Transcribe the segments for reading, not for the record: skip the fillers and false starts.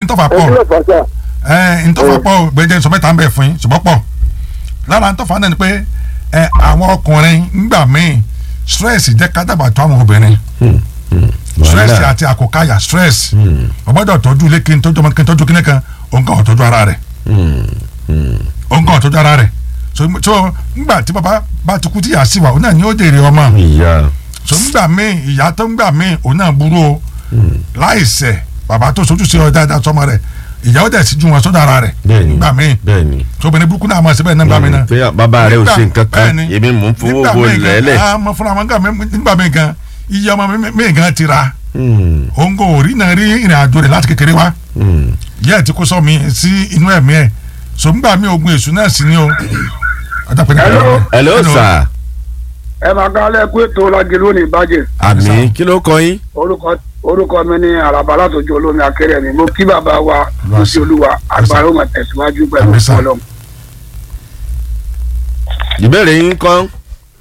ntọ́fà pọ̀ ntọ́fà pọ̀ gbẹ̀jẹ̀ sọ mẹ́ta ń bẹ̀ fún yín ṣùgbọ́n pọ̀ lára ntọ́fà náà ni pé àwọn ọkùnrin ńgbà míì stress jẹ́ kádàbà tó àwọn obìnrin stress àti àkókáyà stress ọgbọ́dọ̀ tọ́jú ilé kí n tọ́jú ọmọ kí n tọ́jú kíní kan òǹkà ọ̀tọ́jú ara rẹ̀ òǹkà ọ̀tọ́jú ara rẹ̀ so ńgbà tí bàbá bá ti kú tí yà sí wa òun náà ni ó jèrè ọmọ so ńgbà míì ìyá tó ńgbà míì òun náà burú o láìṣẹ̀ bàbá tó sojú sí ọ dáadáa sọmọ rẹ̀ ìyàwó dẹ̀ sí ju wọn sọ́dọ̀ ara rẹ̀ nígbà míì tó bẹ̀rẹ̀ burúkú náà máa ṣe bẹ́ẹ̀ náà nígbà míì náà. pé bàbá rẹ ò ṣe nǹkan kan èmi mò ń fowó bo lẹ́lẹ̀. àmọ́ fúnra wọn nígbà míì gan iye ọmọ míì gan ti ra òun kò rí náà rí ìrìn àjò rẹ̀ láti kékeré wá yẹ́ ẹ̀ ti kó sọ mi sí inú ẹ̀mí ẹ̀ so nígbà míì ogun èṣù náà sì ni o. hello sir. ẹ máa ká alẹ́ kó ètò ọlájẹ lónìí ìbàjẹ́. àmì kí ló kọ yín. orúkọ mi ní àràbà látọjú olómi akéré mi mo kí bàbá wa lọsí olúwa agbára ó máa tẹ̀síwájú pẹ̀lú Ọlọ́run. ìbéèrè yín kọ́.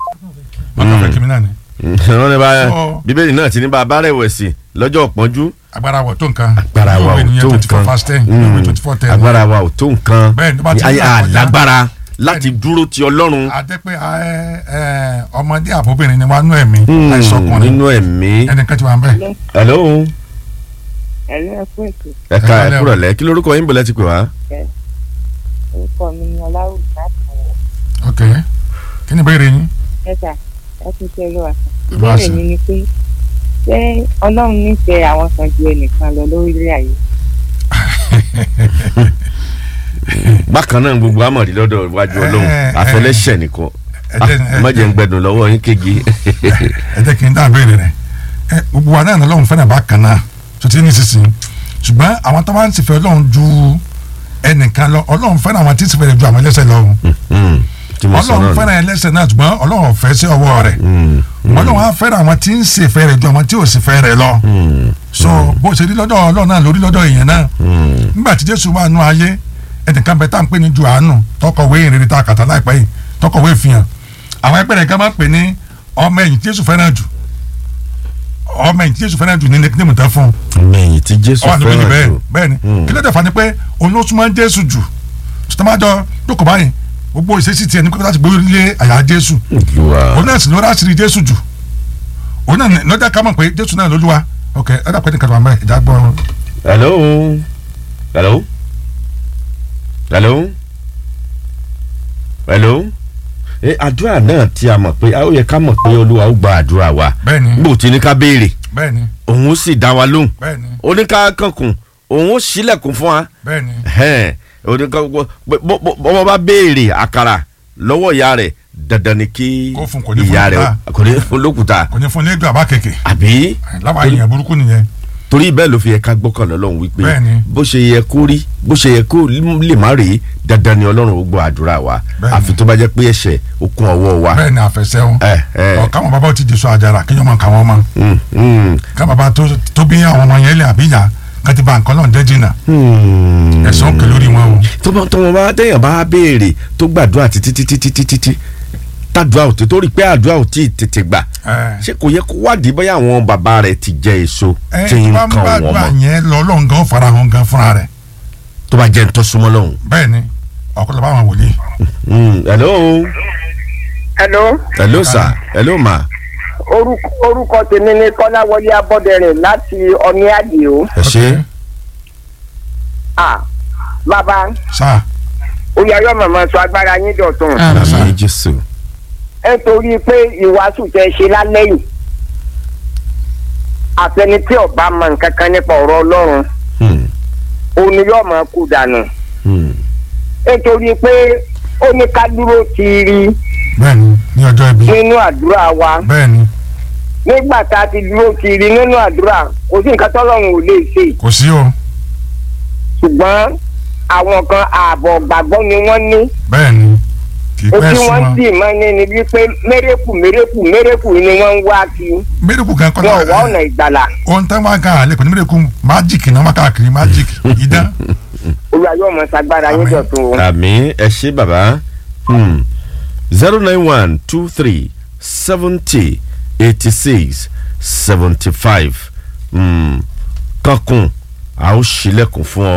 wọ́n ní bá bíbélì náà ti ní bá a bá rẹ̀wẹ̀sì lọ́jọ́ ìpọ́njú. agbára wa ò tó nǹkan. agbára wa ò tó nǹkan. agbára wa ò tó nǹkan. alágbára láti dúró ti Ọlọ́run. àti pé ọmọdé àbóbìnrin ni wàá nú ẹ̀mí àìsọkùnrin nínú ẹ̀mí. ẹnìkan ti wà ń bẹ̀. hello. ẹ̀lú ẹ̀kú ètò. ẹ̀ka ẹ̀kúrọ̀ lẹ̀ kí lórúkọ yín bọ̀lẹ́ ti pè wá. orúkọ mi ni ọláwùmí láti wọ̀. ok kí ni ìbéèrè yín. ẹ̀ka ẹ̀kún tí olúwa sọ. ìbéèrè mi ni pé ṣé Ọlọ́run nífẹ̀ẹ́ àwọn kan ju ẹnìkan lọ lórílẹ̀ ayé. bákan náà gbogbo amọ̀rí lọ́dọ̀ iwájú Ọlọ́run àfẹlẹ́ṣẹ̀ nìkan mọ̀jẹ̀ ń gbẹdùn lọ́wọ́ yín kéegi. ẹ jẹ́ kí n dá ìbéèrè rẹ̀ gbogbo wa náà lọ́run fẹ́ràn bákan náà tó ti ní sísìn ṣùgbọ́n àwọn tó bá ń sìfẹ́ Ọlọ́run ju ẹnìkan lọ Ọlọ́run fẹ́ràn àwọn tí ń sìfẹ́ rẹ̀ ju àwọn ẹlẹ́ṣẹ̀ lọ Ọlọ́run fẹ́ràn ẹlẹ́ṣẹ̀ náà ṣùgbọ́n Ọlọ́run fẹ́ sí ọwọ́ rẹ̀ Ọlọ́run á fẹ́ràn àwọn tí ń sìfẹ́ rẹ̀ ju àwọn tí ò sìfẹ́ rẹ̀ lọ so bó ṣe rí lọ́dọ̀ Ọlọ́run náà lórí lọ́dọ̀ èèyàn náà nígbà tí Jésù wà nú ayé ẹnìkan bẹ tá à ń pè ní Jòhánù tọkọ̀wé ìrere tá a kàtà láìpẹ́ yìí tọkọ̀wé ìfihàn àwọn ẹgbẹ́ rẹ̀ kan máa ń pè ní ọmọ ẹ̀yìn tí Jésù fẹ́ràn jù ọmọ ẹ̀yìn tí Jésù fẹ́ràn jù ní nickname tán fún un. ọmọ ẹ̀yìn tí Jésù fẹ́ràn jù bẹ́ẹ̀ ni kí ló dé fa ni pé òun ló súnmọ́ Jésù jù tó máa jọ jókòó báyìí gbogbo ìṣesí tiẹ̀ ní kókó láti gbóyè lé àyà Jésù òun náà sì ní ó ráṣìírí Jésù jù òun náà lọ́jà ká mọ̀ pé Jésù náà lÓlúwa ok ẹ dàpẹ́ ní kàtàmọ́ ẹ̀ ìjà gbọ́. hello hello hello hello àdúrà náà tí a mọ̀ pé ó yẹ ká mọ̀ pé Olúwa ó gba àdúrà wa bó ti ní ká béèrè òun ó sì dá wa lóhùn ó ní ká kankun òun ó ṣílẹ̀kùn fún wa ọmọ bá béèrè àkàrà lọ́wọ́ ìyá rẹ̀ dandan ni kí ìyá rẹ̀ kò ní fún lókùtà kò ní fún lẹ́gbẹ̀ẹ́ àbá kẹ̀kẹ́ àbí láwọn èèyàn burúkú nìyẹn torí bẹ́ẹ̀ ló fi yẹ ká gbọ́kànlé Ọlọ́run wípé bó ṣe yẹ kó rí bó ṣe yẹ kó lè má rèé dandan ni Ọlọ́run ó gbọ́ àdúrà wa àfi tó bá jẹ́ pé ẹ̀ṣẹ̀ ó kún ọwọ́ wa. bẹ́ẹ̀ ni àfẹsẹ̀ wọn káwọn bàbá ti jésù àjàrà kí yọmọ káwọn ọmọ káwọn bàbá tó bí àwọn ọmọ yẹn lè àbíyá ká ti ba nǹkan náà jẹ́ jìnnà ẹ̀sán kè lórí wọn o. tọmọ bá téèyàn bá béèrè tó gbàdúrà títí tàdúrà ò tó rí pé àdúrà ò tí ì tètè gbà ṣé kò yẹ kó wádìí bóyá àwọn bàbá rẹ̀ ti jẹ èso tí ń kan wọn mọ́. bá yẹn lọ lọ́n gan farahàn gan fúnra rẹ̀. tó bá jẹ́ ń tọ́ súnmọ́ lọ́hùn. bẹ́ẹ̀ni ọ̀kọ́lọ́ bá wọn wòlíì. hello sir hello ma. orúkọ tèmi ni Kọ́láwọlé Abọ́dẹrìn láti Ọ̀ní Àdìó. ẹ ṣe. bàbá oyayọ màmá sọ agbára yín dọ̀tun. àmín Jésù. nítorí pé ìwàásù tẹ́ ṣe lálẹ́ yìí àfẹni tí ọba mọ nǹkan kan nípa ọ̀rọ̀ Ọlọ́run òun ni yóò máa kú dànù. nítorí pé ó ní ká dúró tiiri. bẹ́ẹ̀ni ní ọjọ́ ibi. nínú àdúrà wa. bẹ́ẹ̀ni. nígbà tá a ti dúró tiiri nínú àdúrà kò sí nǹkan tọ́lọ́run ò lè ṣe. kò sí o. ṣùgbọ́n àwọn kan ààbọ̀ gbàgbọ́ ni wọ́n ní. bẹ́ẹ̀ni kì í pẹ́ sún wọn. ojú wọn sì máa ń ní wípé mérekù ni wọ́n ń wá kí. mérekù kan kọ́ wọn wá ọ̀nà ìgbàlà. ohun tán wá gan àlẹ́ kò ní mérekù májíìkì náà wá káàkiri májíìkì idán. olúwa yóò mọ sagbára yín dọ̀tun. àmín ẹ ṣé bàbá 09123708675 kankun a ó ṣílẹ̀kùn fún ọ.